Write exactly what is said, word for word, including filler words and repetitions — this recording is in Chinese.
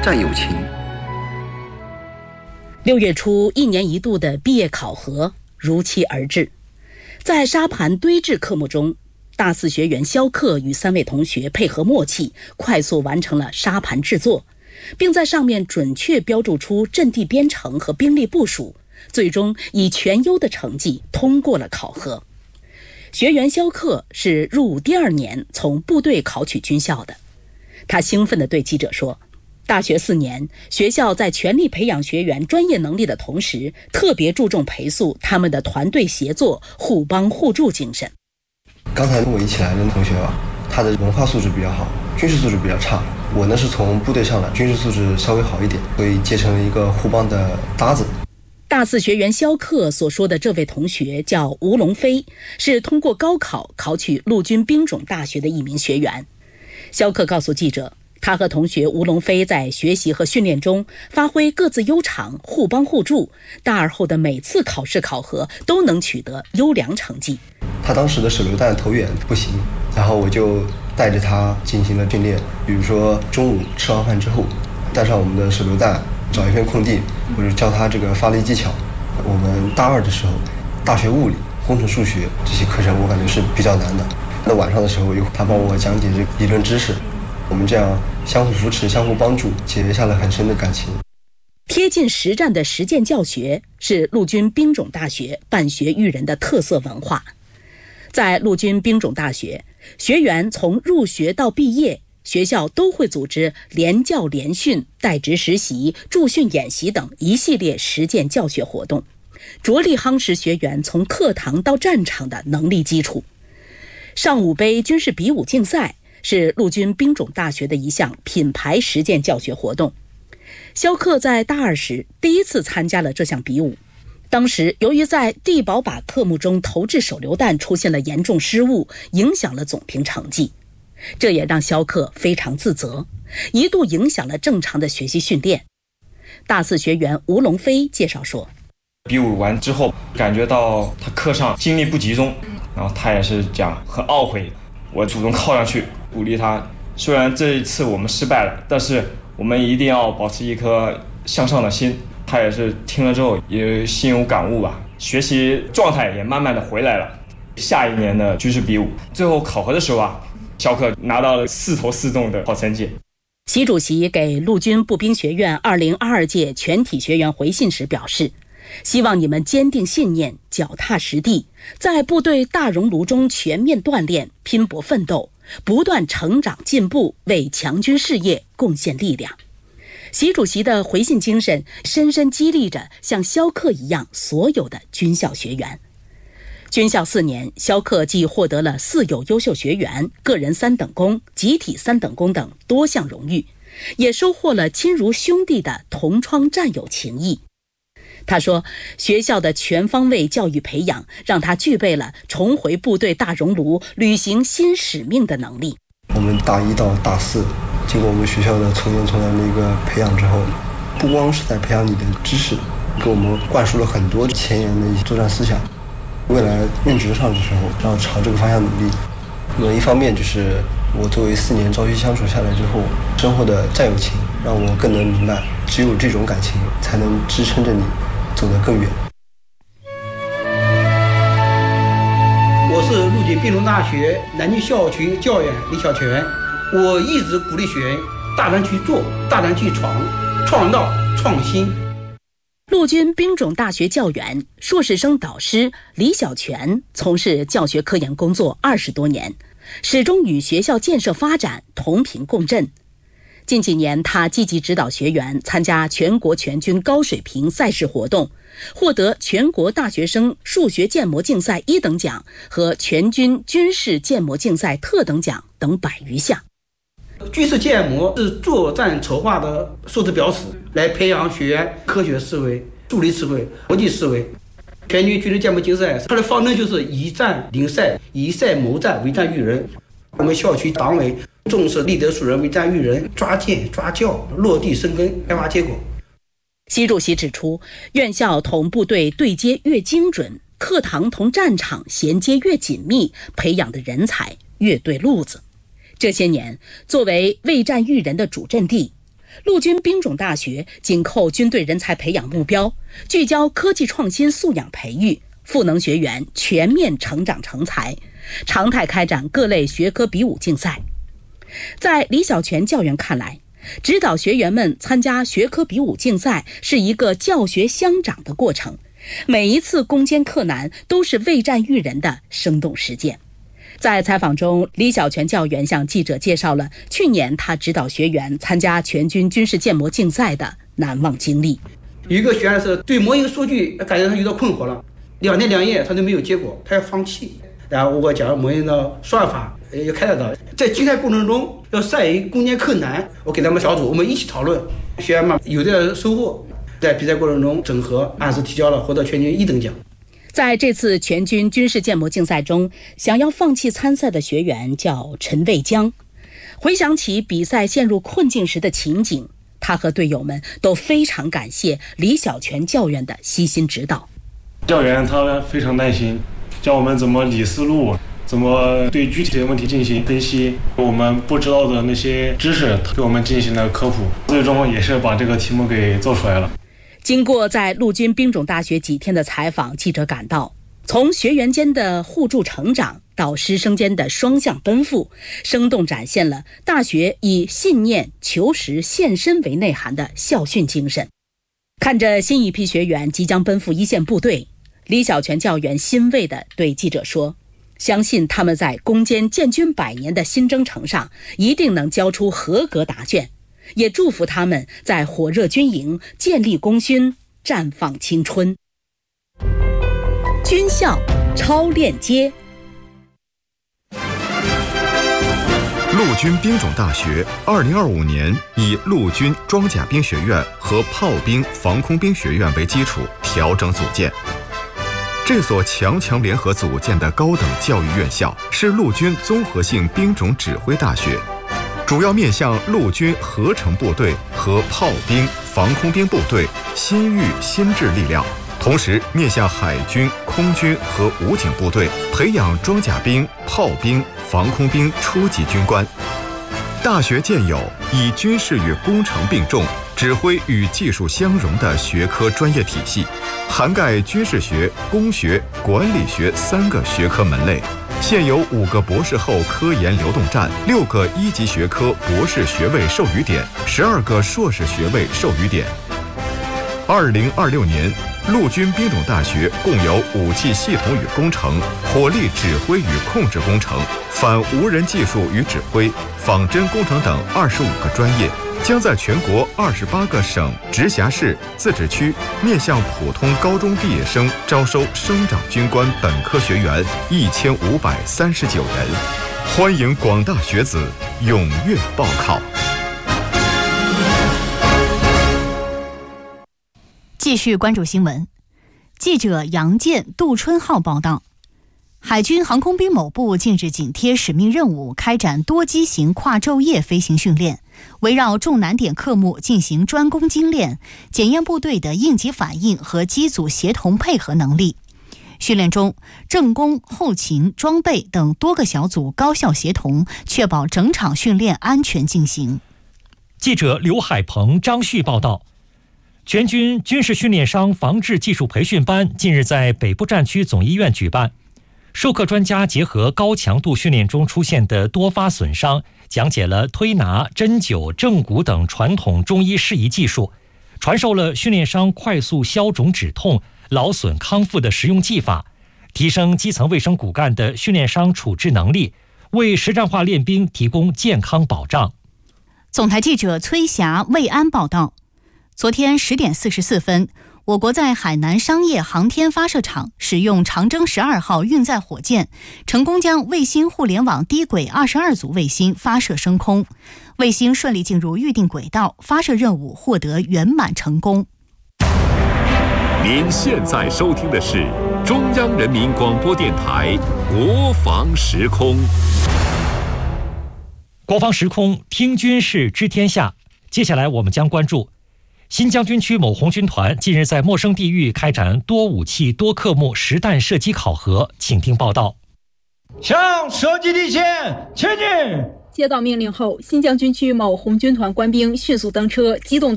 战友情。 六月初，一年一度的毕业考核如期而至。在沙盘堆置科目中，大四学员肖克与三位同学配合默契，快速完成了沙盘制作，并在上面准确标注出阵地编程和兵力部署，最终以全优的成绩通过了考核。学员肖克是入伍第二年从部队考取军校的，他兴奋地对记者说，大学四年，学校在全力培养学员专业能力的同时，特别注重培塑他们的团队协作、互帮互助精神。 刚才跟我一起来的同学啊，他的文化素质比较好，军事素质比较差。我呢是从部队上来，军事素质稍微好一点，所以结成了一个互帮的搭子。 大四学员肖克所说的这位同学叫吴龙飞，是通过高考考取陆军兵种大学的一名学员。肖克告诉记者，他和同学吴龙飞在学习和训练中发挥各自优长，互帮互助，大二后的每次考试考核都能取得优良成绩。 他当时的手榴弹投远不行，然后我就带着他进行了训练，比如说中午吃完饭之后，带上我们的手榴弹，找一片空地，或者教他这个发力技巧。我们大二的时候，大学物理、工程数学这些课程我感觉是比较难的。那晚上的时候，又他帮我讲解这个理论知识，我们这样相互扶持、相互帮助，结下了很深的感情。 贴近实战的实践教学是陆军兵种大学办学育人的特色文化。在陆军兵种大学，学员从入学到毕业，学校都会组织联教联训、带职实习、驻训演习等一系列实践教学活动，着力夯实学员从课堂到战场的能力基础。上武杯军事比武竞赛是陆军兵种大学的一项品牌实践教学活动。肖克在大二时第一次参加了这项比武，当时由于在地保靶科目中投掷手榴弹出现了严重失误，影响了总评成绩，这也让肖克非常自责，一度影响了正常的学习训练。大四学员吴龙飞介绍说， 比武完之后感觉到他课上精力不集中，然后他也是讲很懊悔，我主动靠上去鼓励他，虽然这一次我们失败了，但是我们一定要保持一颗向上的心。他也是听了之后也心有感悟吧，学习状态也慢慢的回来了。下一年的军事比武，最后考核的时候啊，肖克拿到了四投四中的好成绩。 习主席给陆军步兵学院二零二二届全体学员回信时表示，希望你们坚定信念，脚踏实地，在部队大熔炉中全面锻炼，拼搏奋斗，不断成长进步，为强军事业贡献力量。习主席的回信精神深深激励着像肖克一样所有的军校学员。军校四年，肖克既获得了四有优秀学员、个人三等功、集体三等功等多项荣誉，也收获了亲如兄弟的同窗战友情谊。他说，学校的全方位教育培养让他具备了重回部队大熔炉、履行新使命的能力。 我们大一到大四，经过我们学校的从严从严的一个培养之后，不光是在培养你的知识，给我们灌输了很多前沿的一些作战思想。未来任职上的时候，要朝这个方向努力。那么一方面就是我作为四年朝夕相处下来之后，深厚的战友情让我更能明白，只有这种感情才能支撑着你走得更远。 我是陆军兵种大学南京校区教员李小泉，我一直鼓励学员大胆去做，大胆去闯，创造创新。 陆军兵种大学教员、硕士生导师李小泉从事教学科研工作二十多年，始终与学校建设发展同频共振。近几年，他积极指导学员参加全国全军高水平赛事活动，获得全国大学生数学建模竞赛一等奖和全军军事建模竞赛特等奖等百余项。 军事建模是作战筹划的数字标尺，来培养学员科学思维、数理思维、逻辑思维。全军军事建模竞赛，它的方针就是以战领赛，以赛谋战，为战育人。我们校区党委重视立德树人，为战育人，抓建抓教，落地生根，开发结果。 习主席指出，院校同部队对接越精准，课堂同战场衔接越紧密，培养的人才越对路子。这些年，作为为战育人的主阵地， 陆军兵种大学紧扣军队人才培养目标，聚焦科技创新素养培育，赋能学员全面成长成才，常态开展各类学科比武竞赛。在李小泉教员看来，指导学员们参加学科比武竞赛是一个教学相长的过程，每一次攻坚克难都是为战育人的生动实践。在采访中，李小泉教员向记者介绍了去年他指导学员参加全军军事建模竞赛的难忘经历。 有一个学员是对模型数据感觉他遇到困惑了，两天两夜他都没有结果，他要放弃。然后我讲模型的算法要开得到，在竞赛过程中要善于攻坚克难，我给他们小组我们一起讨论，学员们有点收获，在比赛过程中整合按时提交了，获得全军一等奖。 在这次全军军事建模竞赛中，想要放弃参赛的学员叫陈卫江。回想起比赛陷入困境时的情景，他和队友们都非常感谢李小泉教员的悉心指导。 教员他非常耐心，教我们怎么理思路，怎么对具体的问题进行分析，我们不知道的那些知识给我们进行了科普，最终也是把这个题目给做出来了。 经过在陆军兵种大学几天的采访，记者感到，从学员间的互助成长到师生间的双向奔赴，生动展现了大学以信念、求实、献身为内涵的校训精神。看着新一批学员即将奔赴一线部队，李小泉教员欣慰地对记者说，相信他们在攻坚建军百年的新征程上一定能交出合格答卷，也祝福他们在火热军营建立功勋，绽放青春。军校超链接。 陆军兵种大学二零二五年以陆军装甲兵学院和炮兵防空兵学院为基础调整组建。这所强强联合组建的高等教育院校是陆军综合性兵种指挥大学，主要面向陆军合成部队和炮兵、防空兵部队新育新制力量，同时面向海军、空军和武警部队，培养装甲兵、炮兵、防空兵初级军官。大学建有以军事与工程并重、指挥与技术相融的学科专业体系，涵盖军事学、工学、管理学三个学科门类。现有五个博士后科研流动站，六个一级学科博士学位授予点，十二个硕士学位授予点。二零二六年，陆军兵种大学共有武器系统与工程、火力指挥与控制工程、反无人技术与指挥、仿真工程等二十五个专业，将在全国二十八个省、直辖市、自治区面向普通高中毕业生招收生长军官本科学员一千五百三十九人，欢迎广大学子踊跃报考。 继续关注新闻，记者杨建、杜春浩报道。海军航空兵某部近日紧贴使命任务，开展多机型跨昼夜飞行训练，围绕重难点科目进行专攻精练，检验部队的应急反应和机组协同配合能力。训练中，政工、后勤、装备等多个小组高效协同，确保整场训练安全进行。 记者刘海鹏、张旭报道。全军军事训练伤防治技术培训班近日在北部战区总医院举办，授课专家结合高强度训练中出现的多发损伤，讲解了推拿、针灸、正骨等传统中医适宜技术，传授了训练伤快速消肿止痛、劳损康复的实用技法，提升基层卫生骨干的训练伤处置能力，为实战化练兵提供健康保障。 总台记者崔霞、魏安报道。昨天十点四十四分，我国在海南商业航天发射场使用长征十二号运载火箭，成功将卫星互联网低轨二十二组卫星发射升空，卫星顺利进入预定轨道，发射任务获得圆满成功。 您现在收听的是中央人民广播电台国防时空。 国防时空，听军事知天下。接下来我们将关注新疆军区某红军团近日在陌生地域开展多武器多科目实弹射击考核，请听报道。 向射击地线前进！ 接到命令后，新疆军区某红军团官兵迅速登车，机动